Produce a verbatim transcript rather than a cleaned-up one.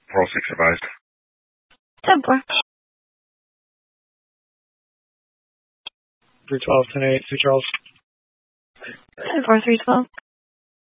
four oh six advised. ten four. three twelve, ten eight, two Charles. ten four, three twelve.